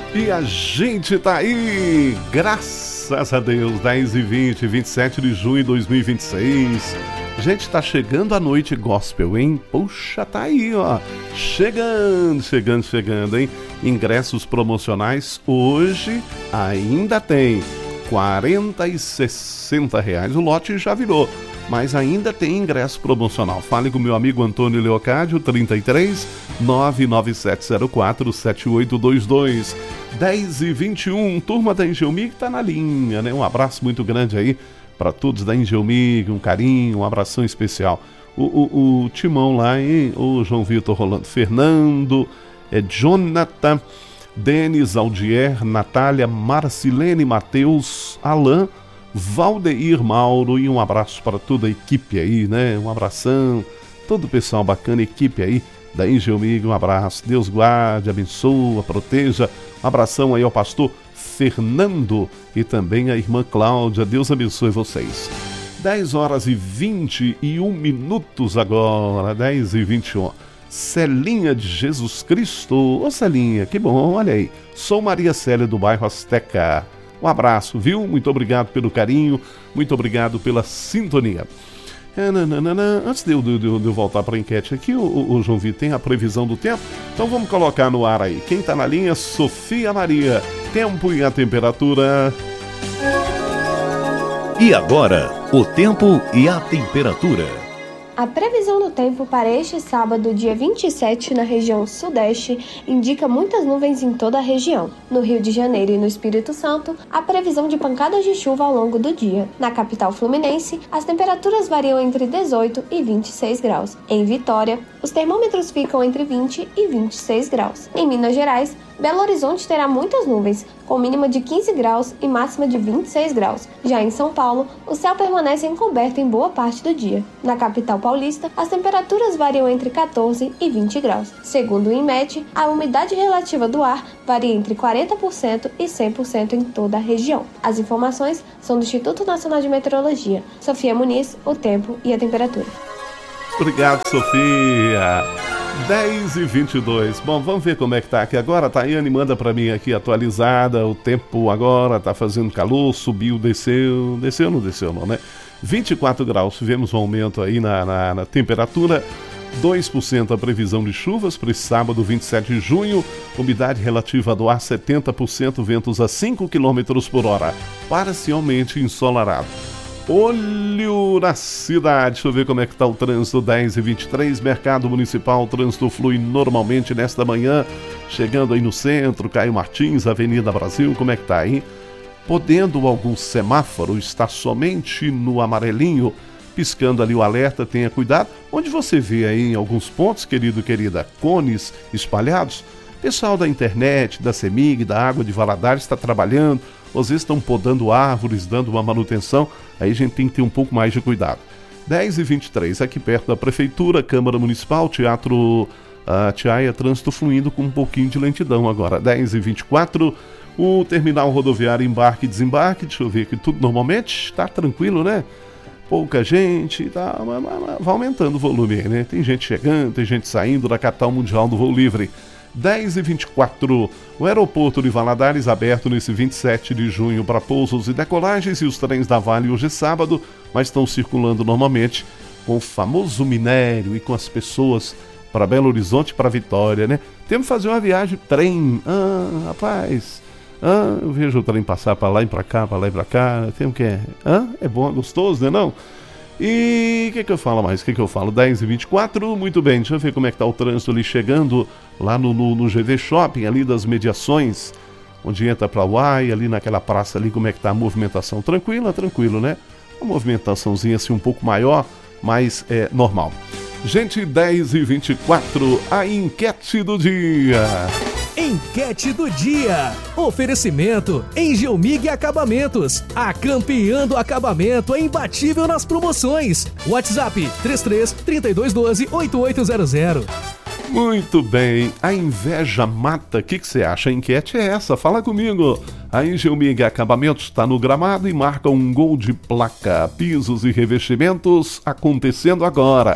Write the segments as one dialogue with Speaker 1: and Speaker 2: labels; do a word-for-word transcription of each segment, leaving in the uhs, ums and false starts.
Speaker 1: E a gente tá aí, graças a Deus, dez e vinte, vinte e sete de junho de dois mil e vinte e seis. Gente, tá chegando a noite gospel, hein? Puxa, tá aí, ó. Chegando, chegando, chegando, hein? Ingressos promocionais hoje ainda tem quarenta e sessenta reais. O lote já virou, mas ainda tem ingresso promocional. Fale com meu amigo Antônio Leocádio, trinta e três, nove nove sete zero quatro, sete oito dois dois. dez e vinte e um, turma da Engelmig tá na linha, né? Um abraço muito grande aí para todos da Engelmig, um carinho, um abração especial. O, o, o Timão lá, hein? O João Vitor Rolando, Fernando, é Jonathan, Denis, Aldier, Natália, Marcilene, Matheus, Alain, Valdeir, Mauro, e um abraço para toda a equipe aí, né? Um abração, todo o pessoal bacana, equipe aí da Engelmig, um abraço. Deus guarde, abençoa, proteja. Um abração aí ao pastor Fernando e também a irmã Cláudia. Deus abençoe vocês. dez horas e vinte e um minutos agora, dez e vinte e um. Celinha de Jesus Cristo. Ô Celinha, que bom, olha aí. Sou Maria Célia do bairro Azteca. Um abraço, viu? Muito obrigado pelo carinho, muito obrigado pela sintonia. Antes de eu, de, de eu voltar para a enquete aqui, o, o João Vitor tem a previsão do tempo, então vamos colocar no ar aí. Quem está na linha? Sofia Maria. Tempo e a temperatura.
Speaker 2: E agora, o tempo e a temperatura.
Speaker 3: A previsão do tempo para este sábado, dia vinte e sete, na região sudeste, indica muitas nuvens em toda a região. No Rio de Janeiro e no Espírito Santo, há previsão de pancadas de chuva ao longo do dia. Na capital fluminense, as temperaturas variam entre dezoito e vinte e seis graus. Em Vitória, os termômetros ficam entre vinte e vinte e seis graus. Em Minas Gerais, Belo Horizonte terá muitas nuvens, com mínima de quinze graus e máxima de vinte e seis graus. Já em São Paulo, o céu permanece encoberto em boa parte do dia. Na capital paulista, as temperaturas variam entre catorze e vinte graus. Segundo o INMET, a umidade relativa do ar varia entre quarenta por cento e cem por cento em toda a região. As informações são do Instituto Nacional de Meteorologia. Sofia Muniz, o tempo e a temperatura.
Speaker 1: Obrigado, Sofia. dez e vinte e dois. Bom, vamos ver como é que tá aqui agora. A Tayane manda pra mim aqui atualizada. O tempo agora tá fazendo calor, subiu, desceu. Desceu, não desceu não, né? vinte e quatro graus. Tivemos um aumento aí na, na, na temperatura. dois por cento a previsão de chuvas para esse sábado, vinte e sete de junho. Umidade relativa do ar setenta por cento, ventos a cinco quilômetros por hora. Parcialmente ensolarado. Olho na cidade, deixa eu ver como é que está o trânsito. Dez e vinte e três, Mercado Municipal, o trânsito flui normalmente nesta manhã, chegando aí no centro, Caio Martins, Avenida Brasil, como é que está aí? Podendo algum semáforo estar somente no amarelinho, piscando ali o alerta, tenha cuidado. Onde você vê aí em alguns pontos, querido, querida, cones espalhados, pessoal da internet, da CEMIG, da Água de Valadares está trabalhando, às vezes estão podando árvores, dando uma manutenção, aí a gente tem que ter um pouco mais de cuidado. dez e vinte e três, aqui perto da Prefeitura, Câmara Municipal, Teatro uh, Tiaia, trânsito fluindo com um pouquinho de lentidão agora. dez e vinte e quatro, o terminal rodoviário embarque e desembarque, deixa eu ver aqui tudo normalmente, está tranquilo, né? Pouca gente, tá, vai aumentando o volume aí, né? Tem gente chegando, tem gente saindo da capital mundial do voo livre. dez e vinte e quatro, o aeroporto de Valadares aberto nesse vinte e sete de junho para pousos e decolagens, e os trens da Vale hoje é sábado, mas estão circulando normalmente com o famoso minério e com as pessoas para Belo Horizonte e para Vitória, né? Temos que fazer uma viagem trem, ah, rapaz, ah, eu vejo o trem passar para lá e para cá, para lá e para cá, tem o que é, ah, é bom, é gostoso, né não? E o que, que eu falo mais? O que, que eu falo? dez e vinte e quatro, muito bem, deixa eu ver como é que tá o trânsito ali chegando lá no, no, no G V Shopping, ali das mediações, onde entra pra Uai, ali naquela praça ali, como é que tá a movimentação? Tranquila, tranquilo, né? Uma movimentaçãozinha assim um pouco maior, mas é normal. Gente, dez e vinte e quatro, a enquete do dia.
Speaker 4: Enquete do dia. Oferecimento Engelmig Acabamentos. A campeã do acabamento é imbatível nas promoções. WhatsApp três três, três dois um dois, oito oito zero zero.
Speaker 1: Muito bem, a inveja mata. O que você acha? A enquete é essa, fala comigo. A Engelmig Acabamentos está no gramado e marca um gol de placa. Pisos e revestimentos acontecendo agora.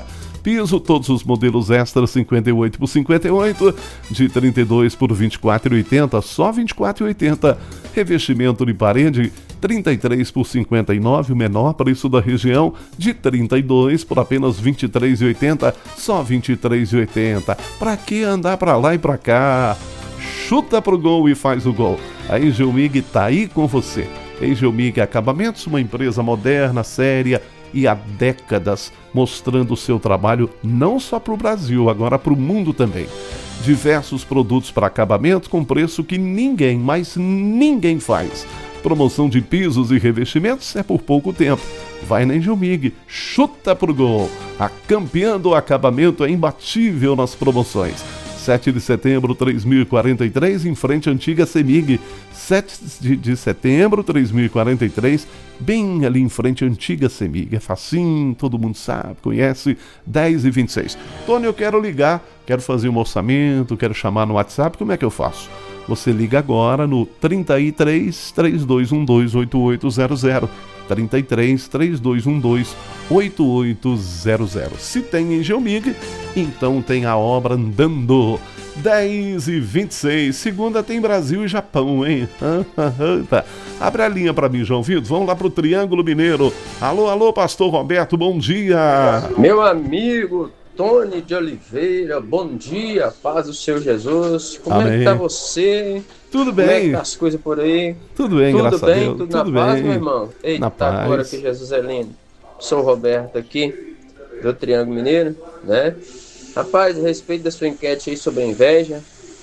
Speaker 1: Piso, todos os modelos Extra cinquenta e oito por cinquenta e oito, de trinta e dois por vinte e quatro e oitenta, só vinte e quatro e oitenta. Revestimento de parede, trinta e três por cinquenta e nove, o menor preço da região, de trinta e dois por apenas vinte e três e oitenta, só vinte e três e oitenta. Pra que andar pra lá e pra cá? Chuta pro gol e faz o gol. A Engelmig tá aí com você. Engelmig Acabamentos, uma empresa moderna, séria e há décadas mostrando o seu trabalho não só para o Brasil, agora para o mundo também. Diversos produtos para acabamento com preço que ninguém, mas ninguém faz. Promoção de pisos e revestimentos é por pouco tempo. Vai na Engelmig, chuta pro gol. A campeã do acabamento é imbatível nas promoções. sete de setembro, três mil e quarenta e três, em frente à antiga Semig. sete de setembro, três mil e quarenta e três, bem ali em frente à antiga Semig. É facinho, todo mundo sabe, conhece, dez e vinte e seis. Tony, eu quero ligar, quero fazer um orçamento, quero chamar no WhatsApp, como é que eu faço? Você liga agora no trinta e três, três dois um dois, oito oito zero zero. trinta e três, três dois um dois, oito oito zero zero. Se tem Engelmig, então tem a obra andando. dez e vinte e seis, segunda tem Brasil e Japão, hein? Tá. Abre a linha para mim, João Vitor. Vamos lá pro Triângulo Mineiro. Alô, alô, pastor Roberto, bom dia.
Speaker 5: Meu amigo Tony de Oliveira, bom dia, paz do Senhor Jesus. Como Amém. É que tá você?
Speaker 1: Tudo bem.
Speaker 5: Como é que tá as coisas por aí?
Speaker 1: Tudo bem,
Speaker 5: tudo
Speaker 1: graças
Speaker 5: bem,
Speaker 1: a Deus.
Speaker 5: Tudo,
Speaker 1: tudo
Speaker 5: na
Speaker 1: bem.
Speaker 5: paz, meu irmão? Eita,
Speaker 1: na paz.
Speaker 5: Agora que Jesus é lindo. Sou o Roberto aqui, do Triângulo Mineiro, né? Rapaz, a respeito da sua enquete aí sobre a inveja,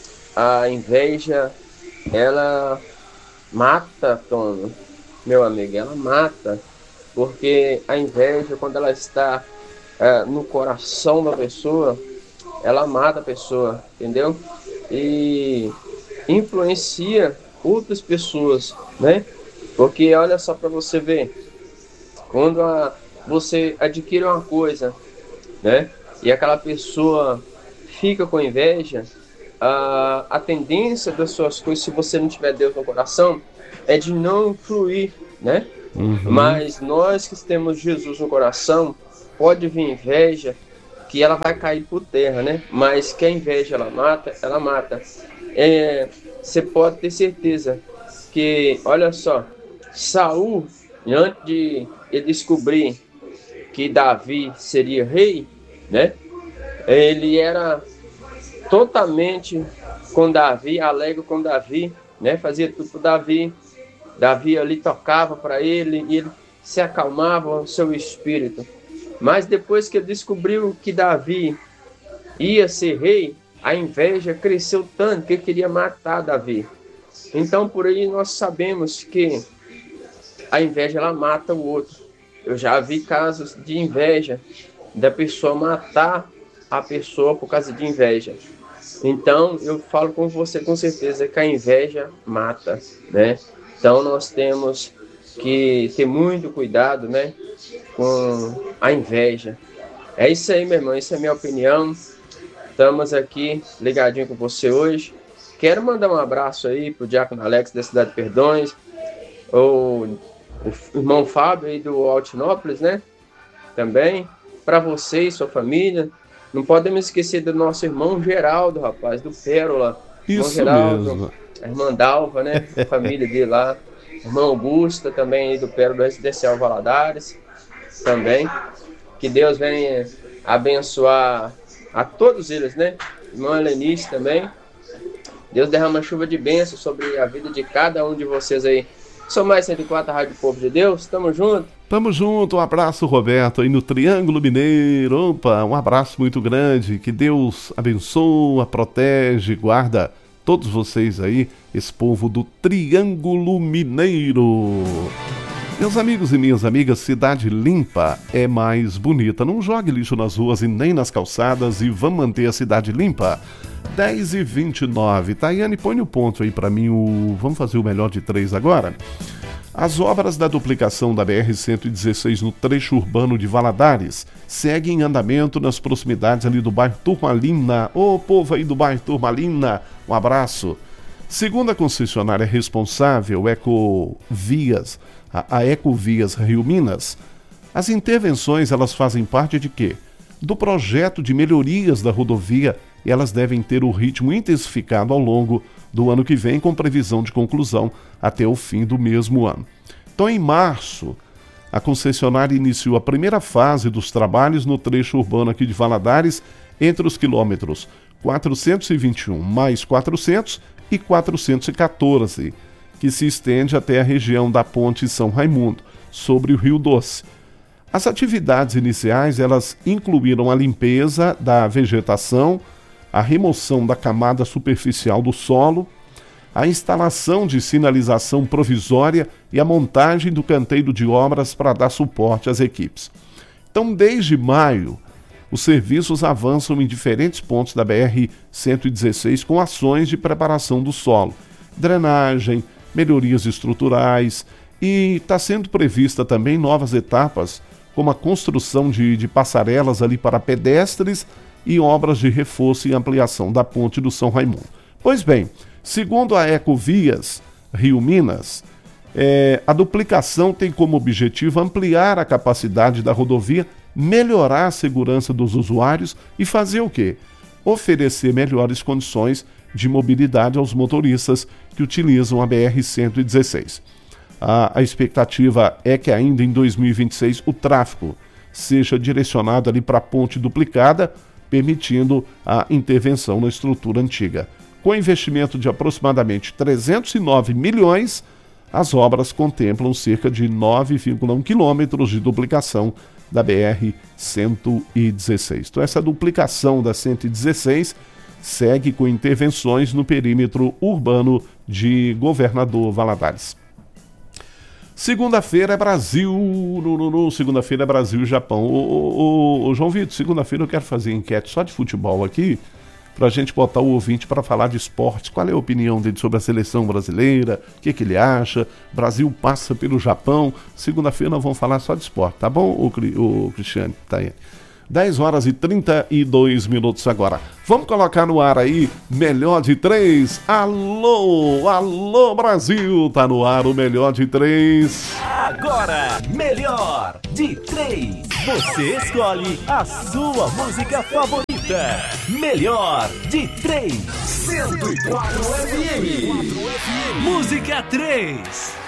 Speaker 5: a inveja, ela mata, Tony, meu amigo, ela mata, porque a inveja, quando ela está é, no coração da pessoa, ela mata a pessoa, entendeu? E influencia outras pessoas, né? Porque olha só para você ver, quando a, você adquire uma coisa, né? E aquela pessoa fica com inveja, a, a tendência das suas coisas, se você não tiver Deus no coração, é de não fluir, né? Uhum. Mas nós que temos Jesus no coração, pode vir inveja, que ela vai cair por terra, né? Mas que a inveja ela mata, ela mata. É, você pode ter certeza que, olha só, Saul, antes de ele descobrir que Davi seria rei, né? Ele era totalmente com Davi, alegre com Davi, né? Fazia tudo por Davi. Davi ali tocava para ele e ele se acalmava o seu espírito. Mas depois que ele descobriu que Davi ia ser rei, a inveja cresceu tanto que ele queria matar Davi. Então por aí nós sabemos que a inveja ela mata o outro. Eu já vi casos de inveja, da pessoa matar a pessoa por causa de inveja. Então eu falo com você com certeza que a inveja mata, né? Então nós temos que ter muito cuidado, né, com a inveja. É isso aí, meu irmão, isso é a minha opinião. Estamos aqui ligadinho com você hoje. Quero mandar um abraço aí pro Diácono Alex da Cidade de Perdões, o, o irmão Fábio aí do Altinópolis, né? Também, para você e sua família. Não podemos esquecer do nosso irmão Geraldo, rapaz, do Pérola.
Speaker 1: Isso
Speaker 5: Geraldo,
Speaker 1: mesmo.
Speaker 5: A irmã Dalva, né? A família dele lá. Irmã Augusta, também aí do Pérola Residencial Valadares. Também. Que Deus venha abençoar a todos eles, né? Irmã Helenice também. Deus derrama chuva de bênção sobre a vida de cada um de vocês aí. Sou mais cento e quatro, Rádio Povo de Deus. Tamo junto.
Speaker 1: Tamo junto. Um abraço, Roberto, aí no Triângulo Mineiro. Opa, um abraço muito grande. Que Deus abençoa, protege, guarda todos vocês aí, esse povo do Triângulo Mineiro. Meus amigos e minhas amigas, cidade limpa é mais bonita. Não jogue lixo nas ruas e nem nas calçadas e vamos manter a cidade limpa. dez e vinte e nove. Tayane, põe o ponto aí pra mim. O... Vamos fazer o melhor de três agora? As obras da duplicação da B R cento e dezesseis no trecho urbano de Valadares seguem em andamento nas proximidades ali do bairro Turmalina. Ô povo aí do bairro Turmalina, um abraço. Segundo a concessionária responsável, Ecovias, a, a Ecovias Rio Minas, as intervenções elas fazem parte de quê? do projeto de melhorias da rodovia, e elas devem ter o ritmo intensificado ao longo do ano que vem, com previsão de conclusão até o fim do mesmo ano. Então, em março, a concessionária iniciou a primeira fase dos trabalhos no trecho urbano aqui de Valadares, entre os quilômetros quatrocentos e vinte e um mais quatrocentos e quatrocentos e quatorze, que se estende até a região da Ponte São Raimundo, sobre o Rio Doce. As atividades iniciais, elas incluíram a limpeza da vegetação, a remoção da camada superficial do solo, a instalação de sinalização provisória e a montagem do canteiro de obras para dar suporte às equipes. Então, desde maio, os serviços avançam em diferentes pontos da B R cento e dezesseis com ações de preparação do solo, drenagem, melhorias estruturais, e está sendo prevista também novas etapas, como a construção de, de passarelas ali para pedestres e obras de reforço e ampliação da ponte do São Raimundo. Pois bem, segundo a Ecovias Rio Minas, é, a duplicação tem como objetivo ampliar a capacidade da rodovia, melhorar a segurança dos usuários e fazer o quê? Oferecer melhores condições de mobilidade aos motoristas que utilizam a B R cento e dezesseis. A, a expectativa é que ainda em dois mil e vinte e seis o tráfego seja direcionado ali para a ponte duplicada, permitindo a intervenção na estrutura antiga. Com investimento de aproximadamente trezentos e nove milhões, as obras contemplam cerca de nove vírgula um quilômetros de duplicação da B R cento e dezesseis. Então, essa duplicação da cento e dezesseis segue com intervenções no perímetro urbano de Governador Valadares. Segunda-feira é Brasil, no, no, no, segunda-feira é Brasil e Japão. Ô, ô, ô, ô, João Vitor, segunda-feira eu quero fazer enquete só de futebol aqui, para a gente botar o ouvinte para falar de esportes. Qual é a opinião dele sobre a seleção brasileira? O que, que ele acha? Brasil passa pelo Japão. Segunda-feira nós vamos falar só de esporte, tá bom, ô, ô, Cristiane? Tá aí. dez horas e trinta e dois minutos agora. Vamos colocar no ar aí, melhor de três. Alô, alô Brasil, tá no ar o melhor de três.
Speaker 4: Agora, melhor de três. Você escolhe a sua música favorita. Melhor de três. cento e quatro F M. Música três.